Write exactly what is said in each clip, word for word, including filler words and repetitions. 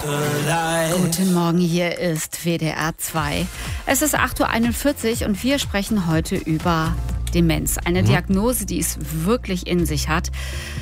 Guten Morgen, hier ist W D R zwei. Es ist acht Uhr einundvierzig und wir sprechen heute über Demenz. Eine Diagnose, die es wirklich in sich hat.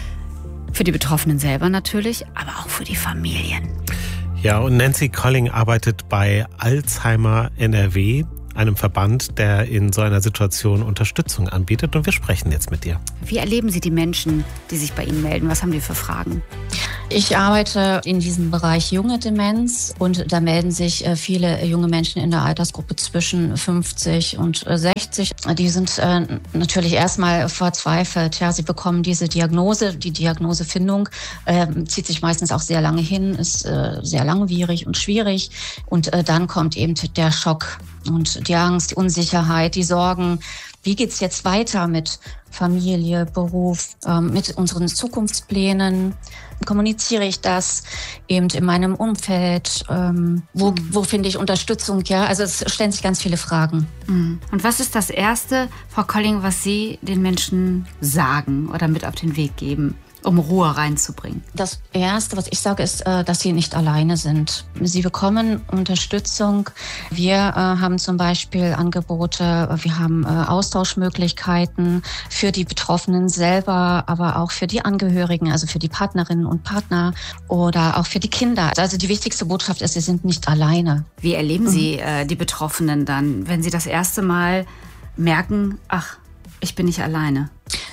Für die Betroffenen selber natürlich, aber auch für die Familien. Ja, und Nancy Colling arbeitet bei Alzheimer N R W, einem Verband, der in so einer Situation Unterstützung anbietet. Und wir sprechen jetzt mit dir. Wie erleben Sie die Menschen, die sich bei Ihnen melden? Was haben die für Fragen? Ich arbeite in diesem Bereich junge Demenz und da melden sich viele junge Menschen in der Altersgruppe zwischen fünfzig und sechzig. Die sind natürlich erstmal verzweifelt. Ja, sie bekommen diese Diagnose. Die Diagnosefindung äh, zieht sich meistens auch sehr lange hin, ist äh, sehr langwierig und schwierig. Und äh, dann kommt eben der Schock und die Angst, die Unsicherheit, die Sorgen. Wie geht's jetzt weiter mit Familie, Beruf, ähm, mit unseren Zukunftsplänen? Kommuniziere ich das eben in meinem Umfeld? Ähm, wo, wo finde ich Unterstützung? Ja, also es stellen sich ganz viele Fragen. Und was ist das Erste, Frau Colling, was Sie den Menschen sagen oder mit auf den Weg geben, um Ruhe reinzubringen? Das Erste, was ich sage, ist, dass sie nicht alleine sind. Sie bekommen Unterstützung. Wir äh, haben zum Beispiel Angebote, wir haben äh, Austauschmöglichkeiten für die Betroffenen selber, aber auch für die Angehörigen, also für die Partnerinnen und Partner oder auch für die Kinder. Also die wichtigste Botschaft ist, sie sind nicht alleine. Wie erleben mhm. Sie äh, die Betroffenen dann, wenn sie das erste Mal merken, ach, ich bin nicht alleine?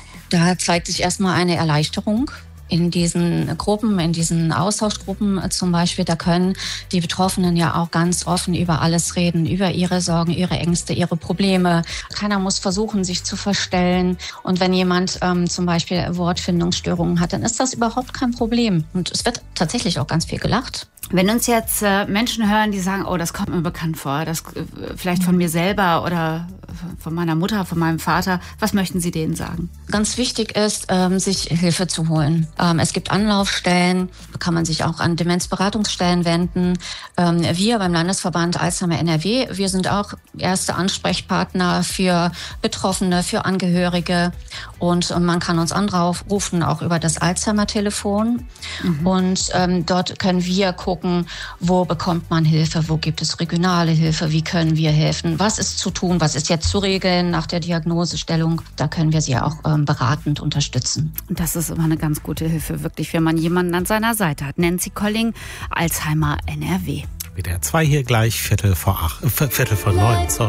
Da zeigt sich erstmal eine Erleichterung. In diesen Gruppen, in diesen Austauschgruppen zum Beispiel, da können die Betroffenen ja auch ganz offen über alles reden, über ihre Sorgen, ihre Ängste, ihre Probleme. Keiner muss versuchen, sich zu verstellen. Und wenn jemand ähm, zum Beispiel Wortfindungsstörungen hat, dann ist das überhaupt kein Problem. Und es wird tatsächlich auch ganz viel gelacht. Wenn uns jetzt äh, Menschen hören, die sagen, oh, das kommt mir bekannt vor, das äh, vielleicht von mir selber oder von meiner Mutter, von meinem Vater, was möchten Sie denen sagen? Ganz wichtig ist, ähm, sich Hilfe zu holen. Ähm, es gibt Anlaufstellen, da kann man sich auch an Demenzberatungsstellen wenden. Ähm, wir beim Landesverband Alzheimer N R W, wir sind auch erste Ansprechpartner für Betroffene, für Angehörige und äh, man kann uns anrufen, auch über das Alzheimer-Telefon. Mhm. Und ähm, dort können wir gucken, wo bekommt man Hilfe, wo gibt es regionale Hilfe, wie können wir helfen, was ist zu tun, was ist jetzt zu regeln nach der Diagnosestellung. Da können wir sie auch ähm, beratend unterstützen. Und das ist immer eine ganz gute Hilfe, wirklich, wenn man jemanden an seiner Seite hat. Nancy Colling, Alzheimer N R W. W D R zwei hier gleich, Viertel vor acht, Viertel vor neun, sorry.